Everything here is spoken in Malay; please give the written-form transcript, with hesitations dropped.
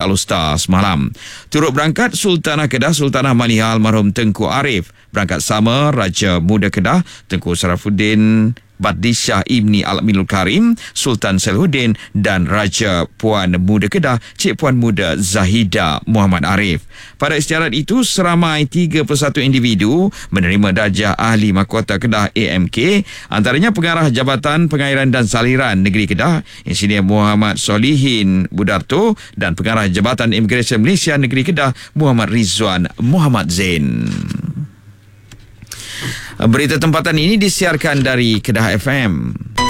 Alustar semalam. Turut berangkat Sultanah Kedah Sultanah Maliha Almarhum Tengku Arif. Berangkat sama Raja Muda Kedah Tengku Sarafuddin Badishah Ibni Al-Aminul Karim, Sultan Salihuddin dan Raja Puan Muda Kedah Cik Puan Muda Zahida Muhammad Arif. Pada istiadat itu, seramai 31 individu menerima darjah Ahli Mahkota Kedah AMK, antaranya Pengarah Jabatan Pengairan dan Saliran Negeri Kedah Engineer Muhammad Solihin Budarto dan Pengarah Jabatan Imigresen Malaysia Negeri Kedah Muhammad Rizwan Muhammad Zain. Berita tempatan ini disiarkan dari Kedah FM.